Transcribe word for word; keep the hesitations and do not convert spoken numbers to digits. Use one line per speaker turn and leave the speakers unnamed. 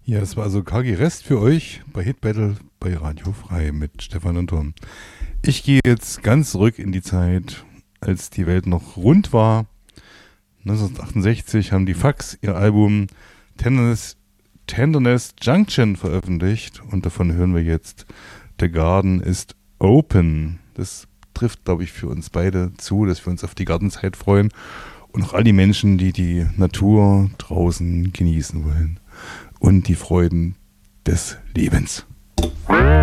Ja, das war also K G Rest für euch bei Hit Battle bei Radio Frei mit Stefan und Tom. Ich gehe jetzt ganz zurück in die Zeit, als die Welt noch rund war. neunzehnhundertachtundsechzig haben die Fax ihr Album Tenderness, Tenderness Junction veröffentlicht und davon hören wir jetzt The Garden is Open. Das trifft, glaube ich, für uns beide zu, dass wir uns auf die Gartenzeit freuen und auch all die Menschen, die die Natur draußen genießen wollen und die Freuden des Lebens.